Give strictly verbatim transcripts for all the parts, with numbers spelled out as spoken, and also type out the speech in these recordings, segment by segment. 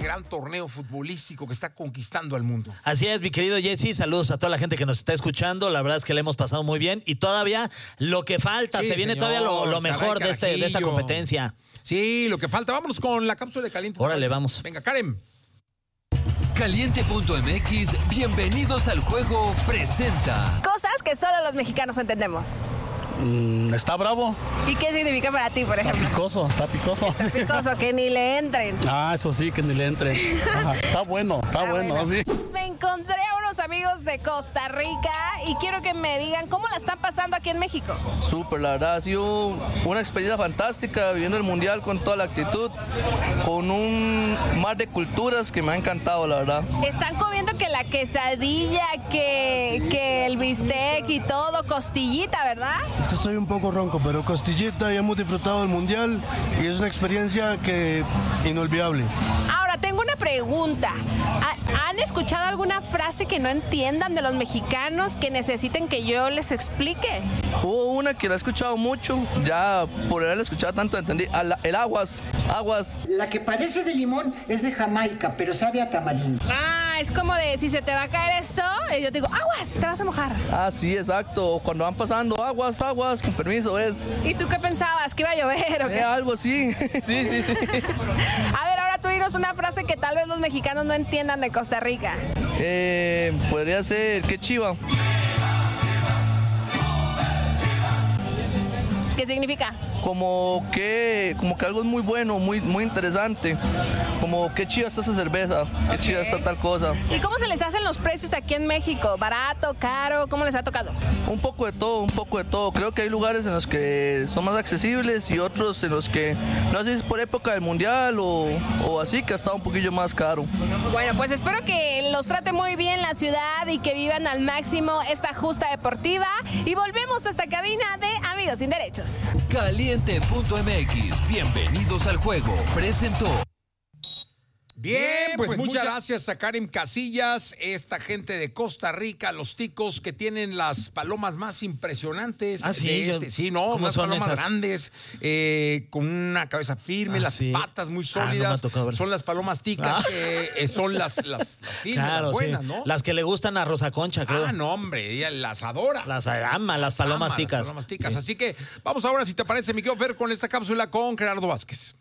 gran torneo futbolístico que está conquistando al mundo. Así es, mi querido Jesse, saludos a toda la gente que nos está escuchando, la verdad es que le hemos pasado muy bien y todavía lo que falta, Sí, se viene señor, todavía lo, lo mejor caray, de, este, de esta carajillo. competencia. Sí, lo que falta. Vámonos con la cápsula de Caliente. Órale, vamos. Venga, Karen. Caliente punto m x, bienvenidos al juego, presenta. Cosas que solo los mexicanos entendemos. Mm, está bravo. ¿Y qué significa para ti, por Está ejemplo? picoso, está picoso. Está picoso, que ni le entren. Ah, eso sí, que ni le entre. Ajá, está bueno, está, Ah, bueno, bueno. sí. Me encontré a unos amigos de Costa Rica y quiero que me digan cómo la están pasando aquí en México. Súper, la verdad, ha sido una experiencia fantástica, viviendo el Mundial con toda la actitud, con un mar de culturas que me ha encantado, la verdad. Están comiendo que la quesadilla, que, que el bistec y todo, costillita, ¿verdad? Es que estoy un poco ronco, pero costillita y hemos disfrutado del Mundial y es una experiencia que inolvidable. Ahora, tengo una pregunta. ¿Ha- ¿Han escuchado alguna frase que no entiendan de los mexicanos que necesiten que yo les explique? Hubo una que la he escuchado mucho, ya por haberla escuchado tanto entendí, a la- el aguas, aguas. La que parece de limón es de Jamaica, pero sabe a tamarindo. Ah, es como de si se te va a caer esto, y yo te digo, aguas, te vas a mojar. Ah, sí, exacto, cuando van pasando aguas, aguas, con permiso es. ¿Y tú qué pensabas? ¿Que iba a llover o qué? Eh, algo así, sí, sí, sí. A ver, ahora tú dinos una frase que tal vez los mexicanos no entiendan de Costa Rica. Eh, podría ser, qué chiva. ¿Qué significa? Como que, como que algo es muy bueno, muy, muy interesante. Como qué chida está esa cerveza, qué chida está tal cosa. ¿Y cómo se les hacen los precios aquí en México? ¿Barato, caro? ¿Cómo les ha tocado? Un poco de todo, un poco de todo. Creo que hay lugares en los que son más accesibles y otros en los que, no sé si es por época del mundial o, o así, que ha estado un poquillo más caro. Bueno, pues espero que los trate muy bien la ciudad y que vivan al máximo esta justa deportiva. Y volvemos a esta cabina de Amigos Sin Derechos. Caliente punto m x, bienvenidos al juego, presentó. Bien, pues, pues muchas mucha... gracias a Karen Casillas, esta gente de Costa Rica, los ticos que tienen las palomas más impresionantes. Ah, sí, de este. Sí, no, unas palomas esas? grandes, eh, con una cabeza firme, ah, las ¿sí? patas muy sólidas. Ah, no son las palomas ticas, ah. que eh, son las, las, las firmes, claro, las buenas, sí. ¿no? Las que le gustan a Rosa Concha, creo. Ah, no, hombre, ella las adora. Las ama, las, las palomas ama, ticas. Las palomas ticas. Sí. Así que vamos ahora, si te parece, mi querido Fer, con esta cápsula con Gerardo Vázquez.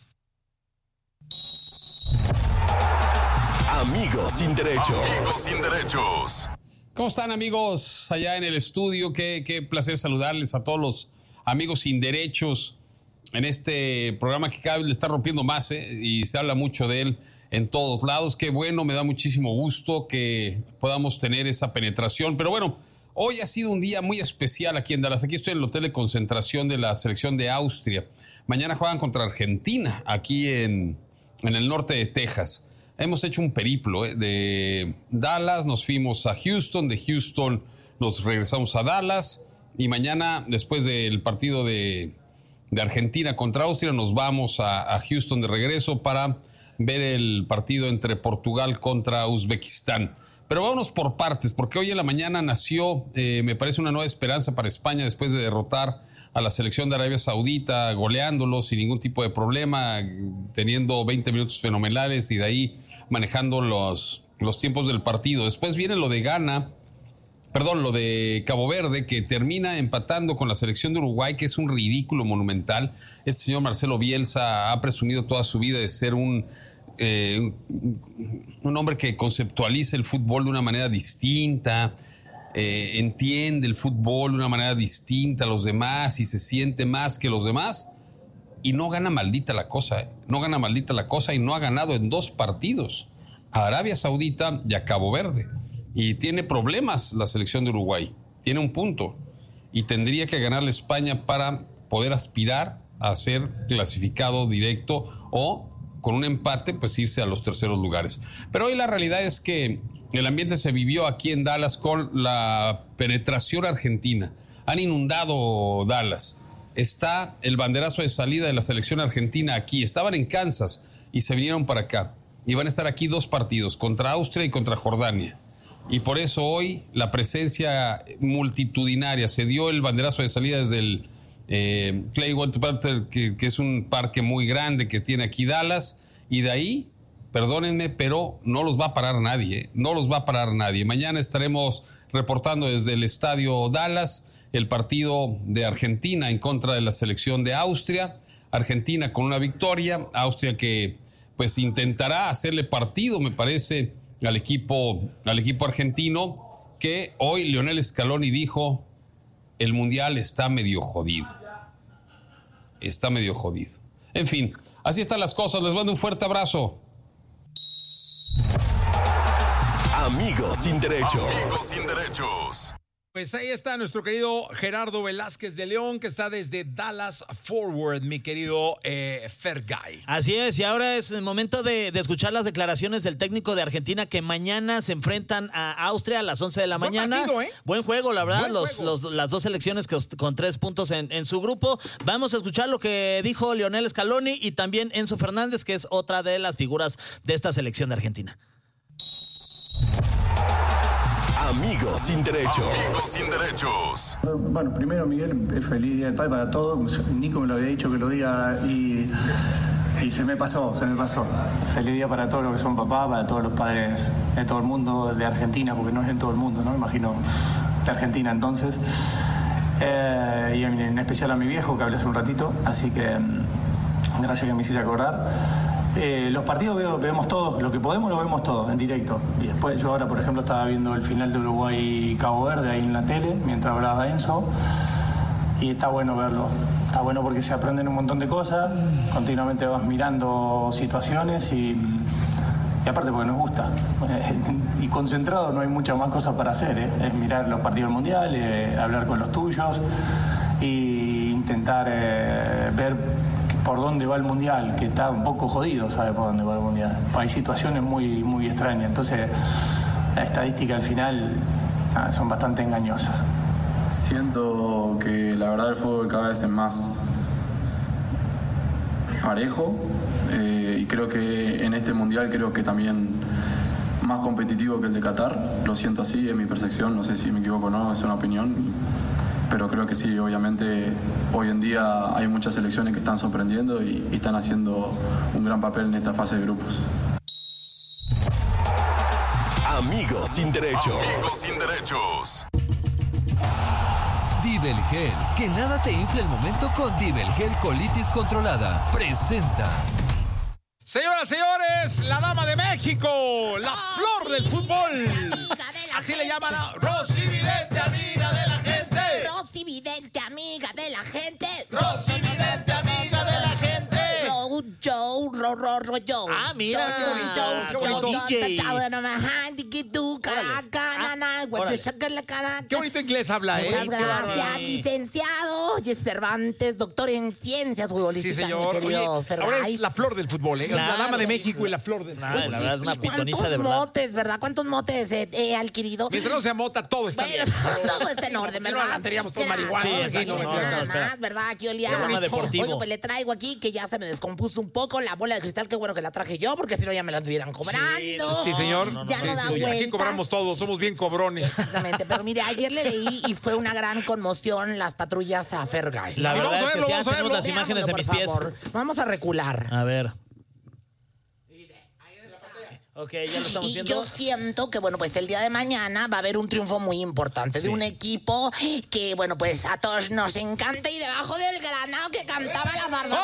Amigos sin derechos. Amigos sin derechos. ¿Cómo están, amigos allá en el estudio? Qué, qué placer saludarles a todos los amigos sin derechos en este programa que cada vez le está rompiendo más, ¿eh? Y se habla mucho de él en todos lados. Qué bueno, me da muchísimo gusto que podamos tener esa penetración. Pero bueno, hoy ha sido un día muy especial aquí en Dallas. Aquí estoy en el hotel de concentración de la selección de Austria. Mañana juegan contra Argentina, aquí en, en el norte de Texas. Hemos hecho un periplo ¿eh? de Dallas, nos fuimos a Houston, de Houston nos regresamos a Dallas y mañana, después del partido de, de Argentina contra Austria, nos vamos a, a Houston de regreso para ver el partido entre Portugal contra Uzbekistán. Pero vámonos por partes, porque hoy en la mañana nació, eh, me parece, una nueva esperanza para España después de derrotar a la selección de Arabia Saudita, goleándolos sin ningún tipo de problema, teniendo veinte minutos fenomenales y de ahí manejando los, los tiempos del partido. Después viene lo de Ghana, perdón, lo de Cabo Verde, que termina empatando con la selección de Uruguay, que es un ridículo monumental. Este señor Marcelo Bielsa ha presumido toda su vida de ser un, eh, un hombre que conceptualiza el fútbol de una manera distinta, Eh, entiende el fútbol de una manera distinta a los demás y se siente más que los demás y no gana maldita la cosa, ¿eh? no gana maldita la cosa y no ha ganado en dos partidos, a Arabia Saudita y a Cabo Verde, y tiene problemas la selección de Uruguay, tiene un punto y tendría que ganarle España para poder aspirar a ser clasificado directo o con un empate pues irse a los terceros lugares. Pero hoy la realidad es que el ambiente se vivió aquí en Dallas con la penetración argentina. Han inundado Dallas. Está el banderazo de salida de la selección argentina aquí. Estaban en Kansas y se vinieron para acá. Y van a estar aquí dos partidos, contra Austria y contra Jordania. Y por eso hoy la presencia multitudinaria. Se dio el banderazo de salida desde el eh, Clay Walter Park, que, que es un parque muy grande que tiene aquí Dallas. Y de ahí perdónenme, pero no los va a parar nadie, ¿eh? No los va a parar nadie. Mañana estaremos reportando desde el Estadio Dallas el partido de Argentina en contra de la selección de Austria. Argentina con una victoria, Austria que pues intentará hacerle partido, me parece, al equipo, al equipo argentino, que hoy Lionel Scaloni dijo, el Mundial está medio jodido. Está medio jodido. En fin, así están las cosas. Les mando un fuerte abrazo. Amigos sin derechos. Amigos sin derechos. Pues ahí está nuestro querido Gerardo Velázquez de León, que está desde Dallas Forward, mi querido eh, Fergay. Así es, y ahora es el momento de, de escuchar las declaraciones del técnico de Argentina, que mañana se enfrentan a Austria a las once de la Buen mañana. Partido, ¿eh? Buen juego, la verdad, los, juego. los, las dos selecciones que, con tres puntos en, en su grupo. Vamos a escuchar lo que dijo Lionel Scaloni y también Enzo Fernández, que es otra de las figuras de esta selección de Argentina. Amigos sin derechos. Amigos sin derechos. Bueno, primero, Miguel, feliz Día del Padre para todos. Nico me lo había dicho que lo diga y, y se me pasó, se me pasó. Feliz día para todos los que son papás, para todos los padres de todo el mundo, de Argentina, porque no es en todo el mundo, ¿no? Imagino de Argentina entonces. Eh, y en especial a mi viejo, que hablé hace un ratito, así que gracias que me hiciste acordar. Eh, los partidos veo, vemos todos, lo que podemos lo vemos todos en directo. Y después yo ahora, por ejemplo, estaba viendo el final de Uruguay-Cabo Verde ahí en la tele, mientras hablaba Enzo, y está bueno verlo. Está bueno porque se aprenden un montón de cosas, continuamente vas mirando situaciones y, y aparte porque nos gusta. Y concentrado no hay muchas más cosas para hacer, ¿eh? Es mirar los partidos del Mundial, eh, hablar con los tuyos e intentar eh, ver por dónde va el Mundial, que está un poco jodido, sabe por dónde va el Mundial. Hay situaciones muy, muy extrañas, entonces la estadística al final ah, son bastante engañosas. Siento que la verdad el fútbol cada vez es más parejo eh, y creo que en este Mundial creo que también más competitivo que el de Qatar. Lo siento así, es mi percepción, no sé si me equivoco o no, es una opinión. Pero creo que sí, obviamente hoy en día hay muchas selecciones que están sorprendiendo y, y están haciendo un gran papel en esta fase de grupos. Amigos sin derechos. Amigos sin derechos. Dibelgel, que nada te infle el momento con Dibelgel Colitis Controlada. Presenta. Señoras, señores, la dama de México, la flor del fútbol. Así le llaman a Rosy Vidente, amiga de la gente. Rosy Vidente, amiga de la gente. Rosy Vidente, amiga de la gente. Ro, Joe, ro, ro, ro, Joe. Ah, mira. Qué bonito. D J. Qué bonito inglés habla, ¿eh? Muchas gracias, licenciado Cervantes, doctor en ciencias futbolísticas, sí, señor. mi querido Oye, Fergay. ahora es la flor del fútbol, ¿eh? Claro, la dama de sí, México y la flor del Nada, fútbol. la verdad, una pitoniza de verdad. ¿Cuántos motes, verdad? ¿Cuántos motes he, he adquirido? Mientras no se mota, todo está Bueno, bien. todo está en orden, ¿verdad? No, teníamos todo Claro, marihuana. Sí, aquí aquí no, no, nada no, espera. más, ¿verdad? Aquí olía. Programa deportivo. Oye, pues le traigo aquí que ya se me descompuso un poco la bola de cristal. Qué bueno que la traje yo, porque si no ya me la estuvieran cobrando. Sí, señor. No, no, ya no, no, no, da sí, vueltas. Aquí cobramos todos, somos bien cobrones. Exactamente, pero mire, ayer le leí y fue una gran conmoción las patrullas a Fergay. La Sí, verdad vamos a es que verlo, sí, vamos a tenemos verlo. las imágenes de mis Por pies. favor. Vamos a recular. A ver. Ok, ya lo estamos Y viendo. yo siento que, bueno, pues el día de mañana va a haber un triunfo muy importante Sí. de un equipo que, bueno, pues a todos nos encanta y debajo del granado que cantaba la zarzuela.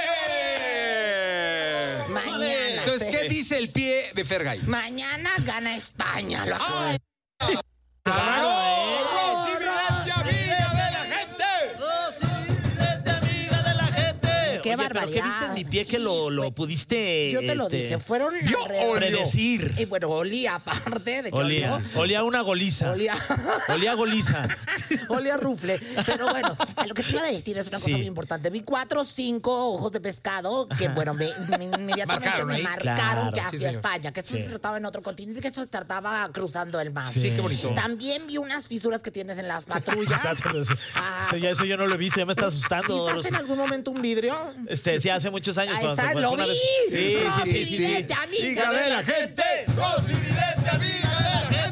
¡Ole! Mañana. Entonces, ¿qué dice el pie de Fergay? Mañana gana España. Lo acabo de- Claro, eh. Rosy Vidente, amiga de la gente. Rosy Vidente, amiga de la gente. Qué Oye, ¿pero qué viste en mi pie que lo, lo pudiste Yo te lo este, dije, fueron yo alrededor- predecir? Y bueno, olía aparte de que Olía, olió. olía una goliza. Olía. Olía goliza. Olía rufle. Pero bueno, a lo que te iba a decir es una Sí. cosa muy importante. Vi cuatro o cinco ojos de pescado que, bueno, me, me- inmediatamente Marcaron me ahí. marcaron Claro, que sí, hacia señor. España, que esto Sí. se trataba en otro continente, que esto se trataba cruzando el mar. Sí, qué bonito. También vi unas fisuras que tienes en las patrullas. Ah, Eso, ya, eso yo no lo he visto, ya me está asustando. ¿Pisaste en algún momento un vidrio? Este, sí, hace muchos años. Ah, cuando- esa- cuando lo fue una vi. vez- Sí, sí, sí, sí, sí. Vidente, amiga Amiga de la gente. Rosy Vidente, amiga de la gente.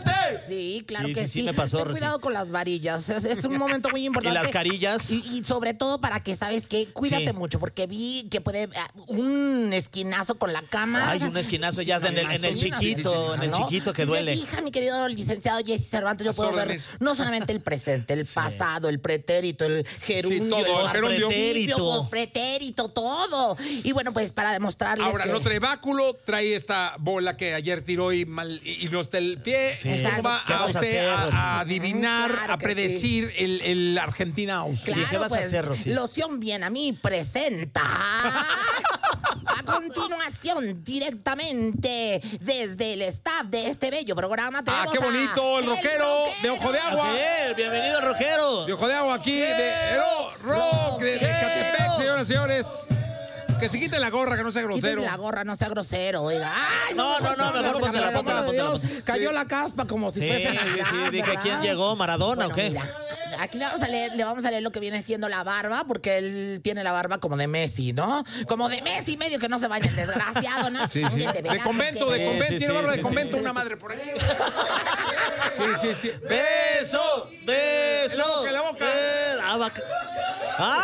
Sí, claro sí, que sí. sí. Sí, me pasó. Ten cuidado con las varillas. Es, es un momento muy importante. Y las carillas. Y, y sobre todo para que, ¿sabes qué? Cuídate Sí. mucho, porque vi que puede un esquinazo con la cama. Ay, un esquinazo ya en el, en el chiquito, en el chiquito que si duele. Se fija, mi querido licenciado Jesse Cervantes, yo puedo ver no solamente el presente, el pasado, el pretérito, el gerundio, Sí, todo, el gerundio. pretérito, pospretérito, todo. Y bueno, pues para demostrarles Ahora, que... no trae báculo, trae esta bola que ayer tiró y, mal, y, y no está el pie. Sí. ¿Cómo va ¿Qué a vas a usted hacer, a, Rosy? a adivinar, Claro a que predecir el, el Argentina-Austria? Claro, ¿Qué vas pues, a hacer, Rosy? Loción Bien a mí presenta a continuación directamente desde el staff de este bello programa. Ah, qué bonito, el rockero de Ojo de Agua. Okay, bienvenido, rockero. De Ojo de Agua aquí, de Ero Rock, de Catepec, señoras y señores. Que se quite la gorra, que no sea grosero. Quítese la gorra, no sea grosero, oiga. Ay, No, no, no, mejor póntela, póntela, póntela, póntela. Cayó la caspa como si Sí, fuese sí, Navidad, sí, dije, ¿verdad? ¿quién llegó? ¿Maradona Bueno, o qué? Mira, aquí le vamos a leer, le vamos a leer lo que viene siendo la barba, porque él tiene la barba como de Messi, ¿no? Como de Messi medio que no se vaya el desgraciado, ¿no? Sí, sí. Oye, De veras, convento, que- de convento, sí, tiene sí, barba sí, de sí, convento, sí. una madre por ahí. Sí, sí, sí. Beso, beso. En la boca, en la boca. Eh, ah, vaca- ¡Ah!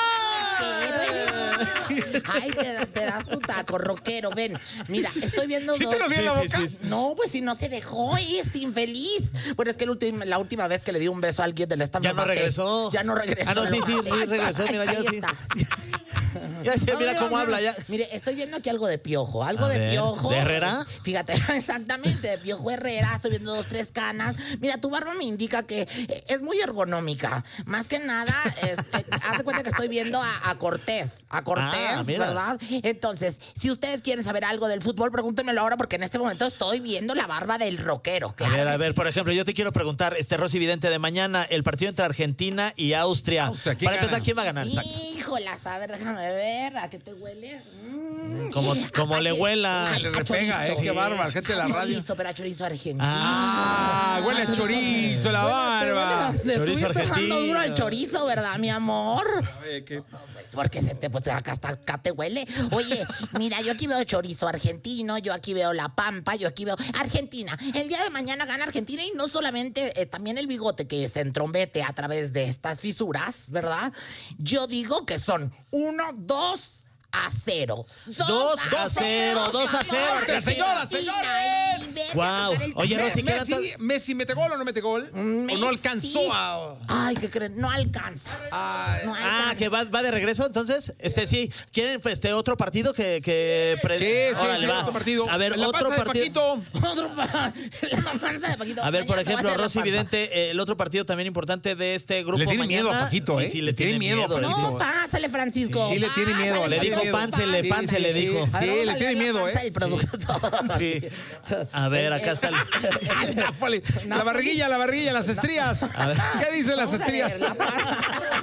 Ay, te, te das tu taco, rockero, ven. Mira, estoy viendo ¿Sí dos... te lo di en la Sí, boca? sí, sí. No, pues si no se dejó, este infeliz. Bueno, es que el ultim- la última vez que le di un beso a alguien del staff... Ya me no maté. regresó. Ya no regresó. Ah, no, sí, lo sí, maté. sí, regresó, mira, Ahí yo sí. está. Ya, ya, No, mira no, cómo no, habla no. ya. Mire, estoy viendo aquí algo de Piojo, algo A de ver, Piojo. ¿de Herrera? Fíjate, exactamente, de Piojo Herrera. Estoy viendo dos, tres canas. Mira, tu barba me indica que eh, es muy ergonómica. Más que nada, es, eh, haz de cuenta que estoy viendo a, a Cortés. A Cortés, Ah, mira. ¿verdad? Entonces, si ustedes quieren saber algo del fútbol, pregúntenmelo ahora, porque en este momento estoy viendo la barba del rockero. A Claro ver, a que ver, por ejemplo, yo te quiero preguntar, este Rosy Vidente de mañana, el partido entre Argentina y Austria. Austria, ¿quién Para empezar, gana? ¿quién va a ganar? Exacto. Híjolas, a ver, déjame ver. ¿A qué te huele? Mm. Como, como ¿A le qué? huela. Se le repega, chorizo. eh, qué bárbaro, gente de la A radio. chorizo, pero a chorizo argentino. Ah, huele a chorizo la barba. Le Chorizo estuviste dando argentino. duro al chorizo, ¿verdad, mi amor? Pues porque se te, pues acá, hasta acá te huele. Oye, mira, yo aquí veo chorizo argentino, yo aquí veo la pampa, yo aquí veo Argentina. El día de mañana gana Argentina y no solamente eh, también el bigote que se entrombete a través de estas fisuras, ¿verdad? Yo digo que son uno, dos a cero. Dos a cero, dos a cero. Argentina. Señoras, señores. Guau. Oye, Rosy, ¿qué Messi, era Messi, ¿mete gol o no mete gol? ¿O no alcanzó a...? Ay, ¿qué creen? No alcanza. Ay, No Ah, alcanza. que va, va de regreso, entonces, este sí, ¿quieren pues, este otro partido que, que pre- Sí, sí, Órale, sí, va. otro partido. A ver, En la otro panza de partido. Paquito. Otro pa- la panza de Paquito. A ver, por Mañana te ejemplo, va a hacer la Rosy panza. Vidente, eh, el otro partido también importante de este grupo Le tiene mañana. miedo a Paquito, sí, ¿eh? Sí, le tiene miedo. a le Paquito. No, pásale, Francisco. Sí, le tiene miedo, Pásale, le dijo Francisco, pánsele, pásale. pánsele, le dijo. A ver, Sí, vamos le a tiene leer la miedo, panza ¿eh? del productor. Sí. A ver, acá está el... Nápoli. La barriguilla, la barriguilla, las estrías. ¿Qué dicen las Vamos a estrías? leer la panza.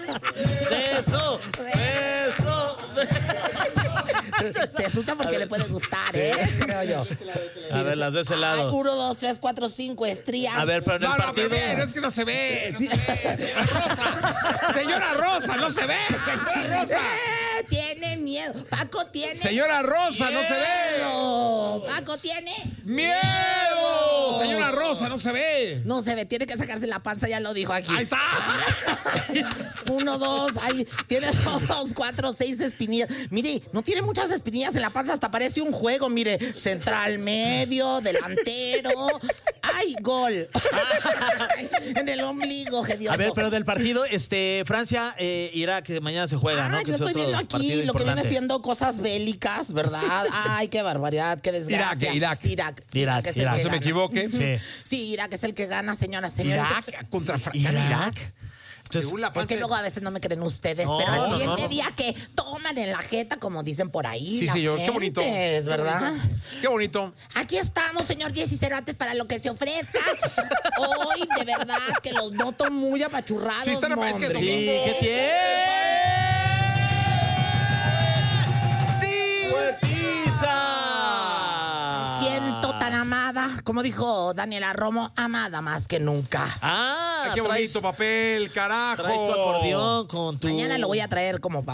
¡Eso! ¡Eso! Se asusta porque le puede gustar, ¿eh? Creo yo. A ver, las de ese Ay, lado. uno, dos, tres, cuatro, cinco estrías. A ver, pero en el No, no, partido... bebé, no es que no se ve. No se ve. Rosa. Señora Rosa, no se ve. Señora Rosa. Eh, tiene miedo. Paco tiene Señora Rosa, no se ve. miedo. Paco tiene ¡Miedo! Señora Rosa, no se ve. No se ve, tiene que sacarse la panza, ya lo dijo aquí. Ahí está. Uno, dos, ahí tiene dos, cuatro, seis espinillas. Mire, no tiene muchas espinillas en la panza, hasta parece un juego, mire. Central, medio, delantero. ¡Ay, gol! En el ombligo, hediondo. A ver, pero del partido, este, Francia, eh, Irak, que mañana se juega, ¿no? Ah, Que yo es estoy otro viendo aquí partido lo que viene importante. siendo cosas bélicas, ¿verdad? Ay, qué barbaridad, qué desgracia. Irak, Irak. Irak, es el Irak. que No se me gana. equivoque. Sí. Sí, Irak es el que gana, señoras, señores. Irak contra Francia. Irak. Entonces, Según la Es panza que de- luego a veces no me creen ustedes, No, pero al no, siguiente no, no. día que toman en la jeta, como dicen por ahí. Sí, las señor, qué bonito. gentes, ¿verdad? Qué bonito. Aquí estamos, señor Jesse Cervantes, para lo que se ofrezca. Hoy, de verdad, que los noto muy apachurrados. Sí, están apa- es que hombre. sí, ¿qué tiene? Siento tan amada, como dijo Daniela Romo, amada más que nunca. Ah, Ay, qué traes- bonito papel, carajo. Traes tu acordeón con tu... Mañana lo voy a traer como